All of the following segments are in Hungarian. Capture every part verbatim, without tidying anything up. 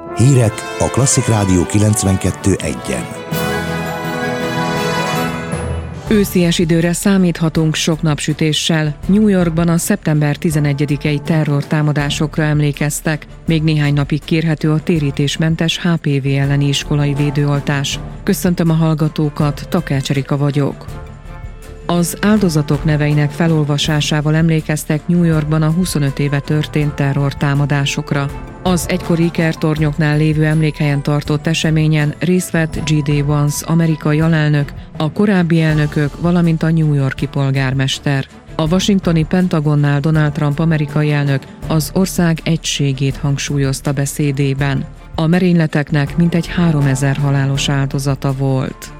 Hírek a Klasszik Rádió kilencvenkettő egyen. Őszies időre számíthatunk sok napsütéssel. New Yorkban a szeptember tizenegyedikei terrortámadásokra emlékeztek. Még néhány napig kérhető a térítésmentes há pé vé elleni iskolai védőoltás. Köszöntöm a hallgatókat, Takács Erika vagyok. Az áldozatok neveinek felolvasásával emlékeztek New Yorkban a huszonöt éve történt terrortámadásokra. Az egykori ikertornyoknál lévő emlékhelyen tartott eseményen részt vett G D Vance amerikai alelnök, a korábbi elnökök, valamint a New York-i polgármester. A washingtoni Pentagonnál Donald Trump amerikai elnök az ország egységét hangsúlyozta beszédében. A merényleteknek mintegy háromezer halálos áldozata volt.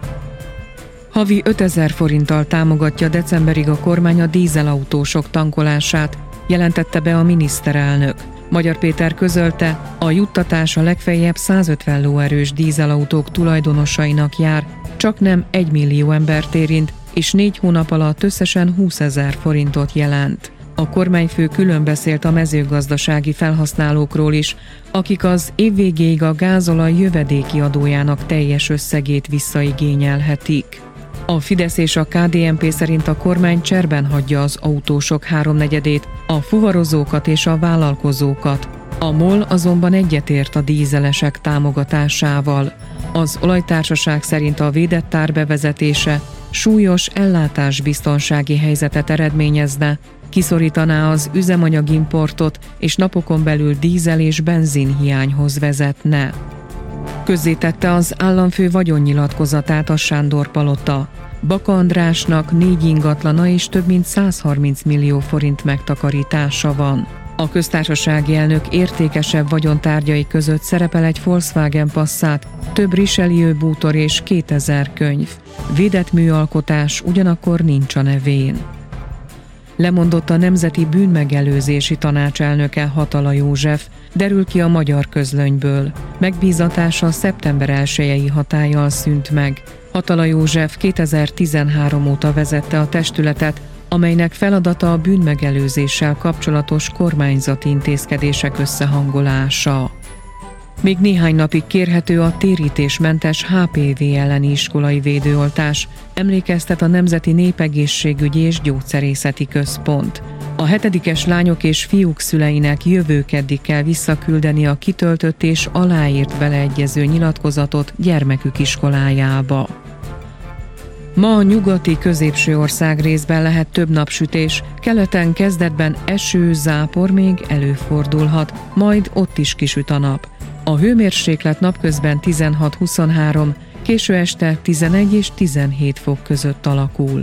Havi ötezer forinttal támogatja decemberig a kormány a dízelautósok tankolását, jelentette be a miniszterelnök. Magyar Péter közölte, a juttatás a legfeljebb százötven lóerős dízelautók tulajdonosainak jár, csak nem egy millió embert érint, és négy hónap alatt összesen húszezer forintot jelent. A kormányfő külön beszélt a mezőgazdasági felhasználókról is, akik az év végéig a gázolaj jövedéki adójának teljes összegét visszaigényelhetik. A Fidesz és a ká dé en pé szerint a kormány cserben hagyja az autósok háromnegyedét, a fuvarozókat és a vállalkozókat. A MOL azonban egyetért a dízelesek támogatásával. Az olajtársaság szerint a védett ár bevezetése súlyos ellátásbiztonsági helyzetet eredményezne, kiszorítaná az üzemanyagimportot és napokon belül dízel- és benzinhiányhoz vezetne. Közzétette az államfő vagyonnyilatkozatát a Sándor-palota. Baka Andrásnak négy ingatlana és több mint százharminc millió forint megtakarítása van. A köztársasági elnök értékesebb vagyontárgyai között szerepel egy Volkswagen Passat, több Richelieu bútor és kétezer könyv. Védett műalkotás ugyanakkor nincs a nevén. Lemondott a Nemzeti Bűnmegelőzési Tanács elnöke, Hatala József, derül ki a Magyar Közlönyből. Megbízatása szeptember elsejei hatállyal szűnt meg. Hatala József kétezer-tizenhárom óta vezette a testületet, amelynek feladata a bűnmegelőzéssel kapcsolatos kormányzati intézkedések összehangolása. Még néhány napig kérhető a térítésmentes há pé vé elleni iskolai védőoltás, emlékeztet a Nemzeti Népegészségügyi és Gyógyszerészeti Központ. A hetedikes lányok és fiúk szüleinek jövő keddig kell visszaküldeni a kitöltött és aláírt beleegyező nyilatkozatot gyermekük iskolájába. Ma a nyugati középső ország részben lehet több napsütés, keleten kezdetben eső, zápor még előfordulhat, majd ott is kisüt a nap. A hőmérséklet napközben tizenhat-huszonhárom, késő este tizenegy és tizenhét fok között alakul.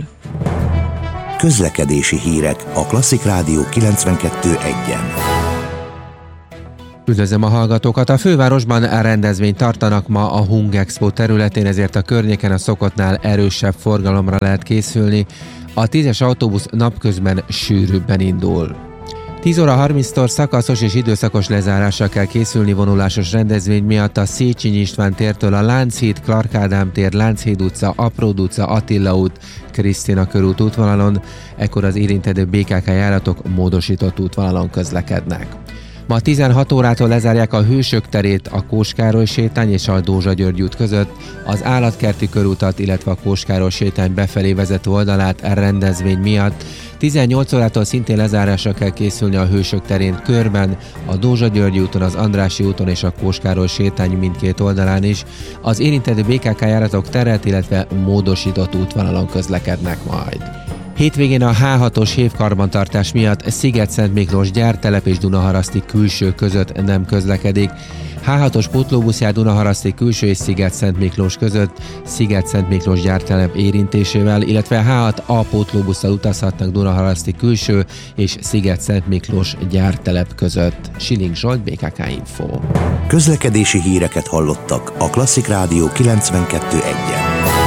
Közlekedési hírek a Klasszik Rádió kilencvenkettő egyen. Üdvözlöm a hallgatókat! A fővárosban rendezvényt tartanak ma a Hung Expo területén, ezért a környéken a szokottnál erősebb forgalomra lehet készülni. A tízes autóbusz napközben sűrűbben indul. tíz óra harminckor szakaszos és időszakos lezárásra kell készülni vonulásos rendezvény miatt a Széchenyi István tértől a Lánchíd, Clark Ádám tér, Lánchíd utca, Apród utca, Attila út, Krisztina körút útvonalon, ekkor az érintendő bé ká ká járatok módosított útvonalon közlekednek. Ma tizenhat órától lezárják a Hősök terét, a Kós-Károly sétány és a Dózsa György út között, az Állatkerti körútat, illetve a Kós-Károly sétány befelé vezető oldalát rendezvény miatt. tizennyolc órától szintén lezárásra kell készülni a Hősök terén körben, a Dózsa György úton, az Andrássy úton és a Kós-Károly sétány mindkét oldalán is. Az érintendő bé ká ká járatok teret, illetve módosított útvonalon közlekednek majd. Hétvégén a há hatos hévkarbantartás miatt Sziget-Szent Miklós gyártelep és Dunaharaszti külső között nem közlekedik. há hatos pótlóbusz jár Dunaharaszti külső és Sziget-Szent Miklós között Sziget-Szent Miklós gyártelep érintésével, illetve há hat A pótlóbusszal utazhatnak Dunaharaszti külső és Sziget-Szent Miklós gyártelep között. Siling Zsolt, bé ká ká Info. Közlekedési híreket hallottak a Klasszik Rádió kilencvenkettő egyen.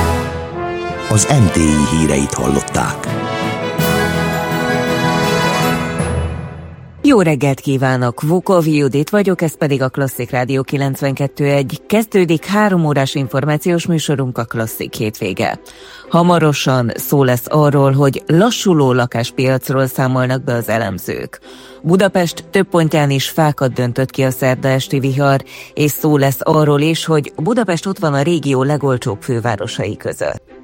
Az em té i híreit hallották. Jó reggelt kívánok! Vukov Judit vagyok, ez pedig a Klasszik Rádió kilencvenkettő egy. Kezdődik három órás információs műsorunk, a Klasszik hétvége. Hamarosan szó lesz arról, hogy lassuló lakáspiacról számolnak be az elemzők. Budapest több pontján is fákat döntött ki a szerda esti vihar, és szó lesz arról is, hogy Budapest ott van a régió legolcsóbb fővárosai között.